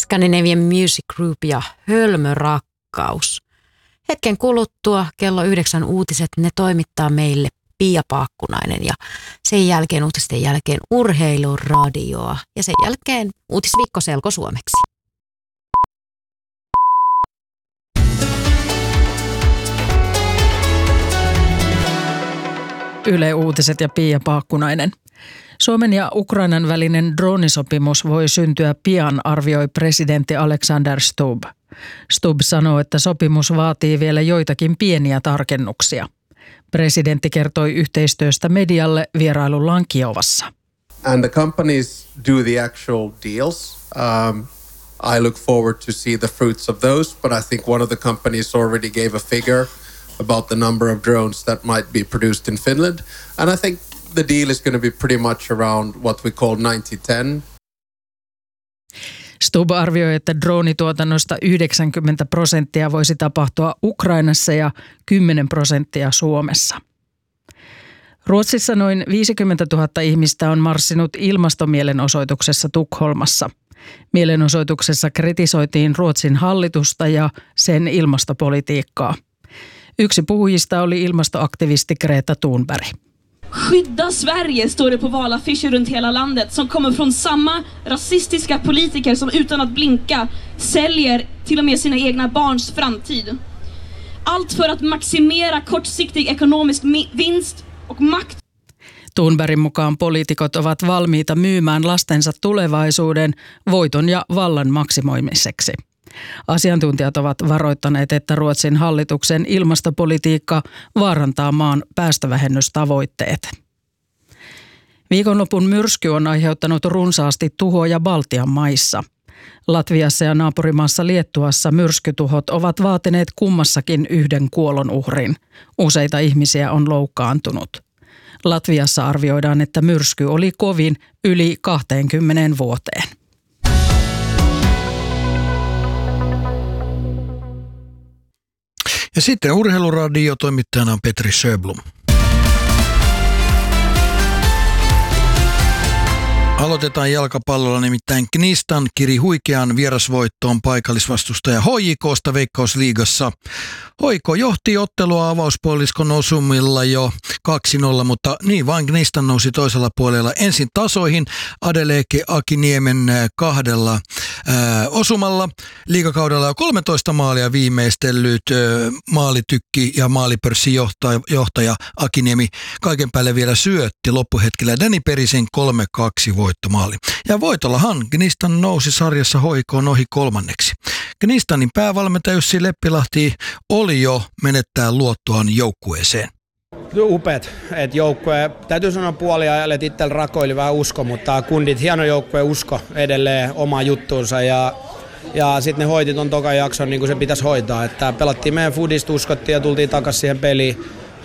Scandinavian Music Group ja Hölmö Rakkaus. Hetken kuluttua kello 9 uutiset ne toimittaa meille Pia Paakkunainen ja sen jälkeen uutisten jälkeen urheiluradioa ja sen jälkeen uutisviikko selkosuomeksi. Yle Uutiset ja Pia Paakkunainen. Suomen ja Ukrainan välinen droonisopimus voi syntyä pian, arvioi presidentti Alexander Stubb. Stubb sanoo, että sopimus vaatii vielä joitakin pieniä tarkennuksia. Presidentti kertoi yhteistyöstä medialle vierailullaan Kiovassa. And the companies do the actual deals. I look forward to see the fruits of those, but I think one of the companies already gave a figure about the number of drones that might be produced in Finland. And I think the deal is going to be pretty much around what we call 90-10. Stubb arvioi, että droonituotannosta 90% voisi tapahtua Ukrainassa ja 10% Suomessa. Ruotsissa noin 50 000 ihmistä on marssinut ilmastomielenosoituksessa Tukholmassa. Mielenosoituksessa kritisoitiin Ruotsin hallitusta ja sen ilmastopolitiikkaa. Yksi puhujista oli ilmastoaktivisti Greta Thunberg. Skydda Sverige, står det på valaffischer runt hela landet som kommer från samma rasistiska politiker som utan att blinka säljer till och med sina egna barns framtid. Allt för att maximera kortsiktig ekonomisk vinst och makt. Thunbergin mukaan poliitikot ovat valmiita myymään lastensa tulevaisuuden voiton ja vallan maksimoimiseksi. Asiantuntijat ovat varoittaneet, että Ruotsin hallituksen ilmastopolitiikka vaarantaa maan päästövähennystavoitteet. Viikonlopun myrsky on aiheuttanut runsaasti tuhoja Baltian maissa. Latviassa ja naapurimaassa Liettuassa myrskytuhot ovat vaatineet kummassakin yhden kuolonuhrin. Useita ihmisiä on loukkaantunut. Latviassa arvioidaan, että myrsky oli kovin yli 20 vuoteen. Ja sitten urheiluradio, toimittajana on Petri Sjöblom. Aloitetaan jalkapallolla, nimittäin Gnistan kiri huikean vierasvoittoon paikallisvastustaja HJK:sta Veikkausliigassa. HJK johti ottelua avauspuoliskon osumilla jo 2-0, mutta niin vain Gnistan nousi toisella puolella ensin tasoihin Adeleke Akiniemen 2 osumalla. Liigakaudella jo 13 maalia viimeistellyt maalitykki ja maalipörssijohtaja Akiniemi kaiken päälle vielä syötti loppuhetkellä Dani Perisen 3-2 voittomaali. Ja voitollahan Gnistan nousi sarjassa HJK:n ohi 3. Gnistanin päävalmentaja Jussi Leppilahti oli jo menettää luottoaan joukkueeseen. Upeat, että joukkue, täytyy sanoa puoliajalle, että itsellä rakoili vähän usko, mutta kundit hieno joukkue usko edelleen oma juttuunsa ja sitten ne hoiti ton tokan jakson niin kuin se pitäisi hoitaa, että pelattiin meidän foodista, uskottiin ja tultiin takaisin siihen peliin.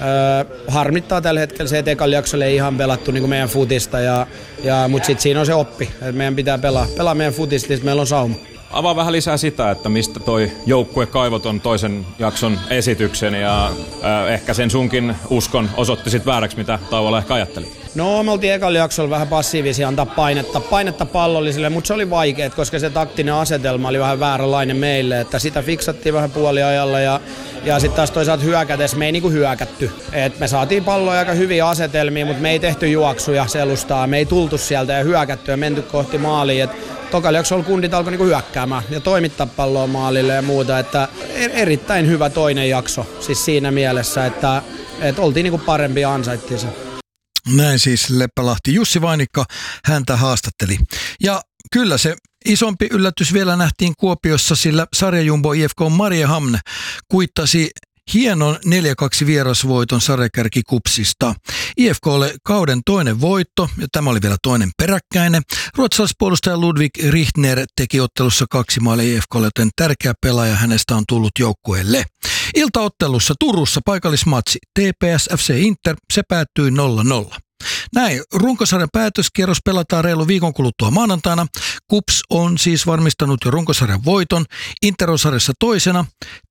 Harmittaa tällä hetkellä se, että ekalla jaksolla ei ihan pelattu niin kuin meidän foodista, mutta sitten siinä on se oppi, että meidän pitää pelaa meidän foodista, niin meillä on sauma. Avaa vähän lisää sitä, että mistä toi joukkue kaivoi ton toisen jakson esityksen ja ehkä sen sunkin uskon osoitti sit vääräksi, mitä tauolla ehkä ajattelit. No, me oltiin ekalla jaksolla vähän passiivisia antaa painetta pallollisille, mutta se oli vaikeet, koska se taktinen asetelma oli vähän vääränlainen meille, että sitä fiksattiin vähän puoliajalla ja sitten taas toisaalta hyökätes me ei niinku hyökätty. Et me saatiin palloja aika hyviä asetelmia, mutta me ei tehty juoksuja selustaa, me ei tultu sieltä ja hyökätty ja menty kohti maalia. Tokalla jaksolla kundit alkoi niinku hyökkäämään ja toimittaa palloa maalille ja muuta, että erittäin hyvä toinen jakso siis siinä mielessä, että oltiin niinku parempi ja ansaittiin se. Näin siis Leppälahti. Jussi Vainikka häntä haastatteli. Ja kyllä se isompi yllätys vielä nähtiin Kuopiossa, sillä sarjajumbo IFK Mariehamn kuittasi hienon 4-2 vierasvoiton sarjakärki KuPSista. IFK:lle kauden toinen voitto, ja tämä oli vielä toinen peräkkäinen. Ruotsalaispuolustaja Ludwig Richtner teki ottelussa 2 maalia IFK:lle, joten tärkeä pelaaja hänestä on tullut joukkueelle. Iltaottelussa Turussa paikallismatsi TPS FC Inter, se päättyi 0-0. Näin, runkosarjan päätöskierros pelataan reilu viikon kuluttua maanantaina. KuPS on siis varmistanut jo runkosarjan voiton. Inter on sarjassa toisena,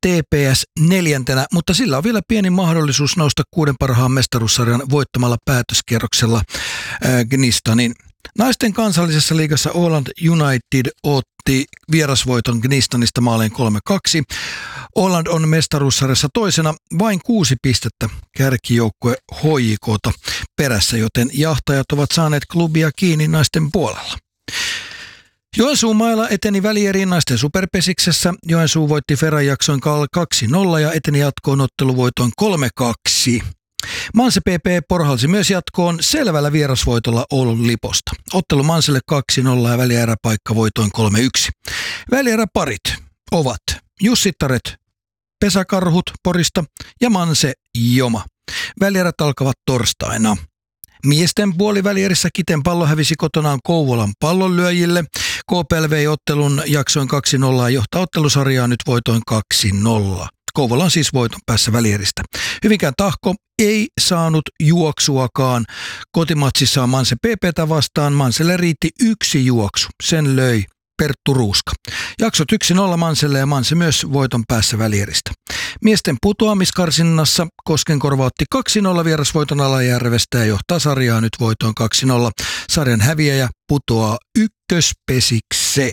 TPS 4, mutta sillä on vielä pieni mahdollisuus nousta 6 parhaan mestaruussarjan voittamalla päätöskierroksella Gnistanin. Naisten kansallisessa liigassa Åland United otti vierasvoiton Gnistanista maaleen 3-2. Åland on mestaruussarjassa toisena vain 6 pistettä kärkijoukkue HJK:ta perässä, joten jahtajat ovat saaneet klubia kiinni naisten puolella. Joensuu mailla eteni välieriin naisten superpesiksessä. Joensuu voitti Ferran jaksoin 2-0 ja eteni jatkoon otteluvoitoin 3-2. Manse PP porhalsi myös jatkoon selvällä vierasvoitolla Oulun Liposta. Ottelu Manselle 2-0 ja välieräpaikka voitoin 3-1. Välieräparit ovat Jussittaret Pesäkarhut Porista ja Manse Joma. Välierät alkavat torstaina. Miesten puolivälierissä Kiten Pallo hävisi kotonaan Kouvolan Pallonlyöjille. KPL vei ottelun jaksoin 2-0 ja johtaa ottelusarjaa nyt voitoin 2-0. Kouvola on siis voiton päässä välieristä. Hyvinkään Tahko ei saanut juoksuakaan kotimatsissaan Manse PP:tä vastaan. Manselle riitti 1 juoksu. Sen löi Perttu Ruuska. Jaksot 1-0 Manselle ja Manse myös voiton päässä välieristä. Miesten putoamiskarsinnassa Koskenkorva otti 2-0 vierasvoiton Alajärvestä ja johtaa sarjaa nyt voitoon 2-0. Sarjan häviäjä putoaa ykköspesikseen.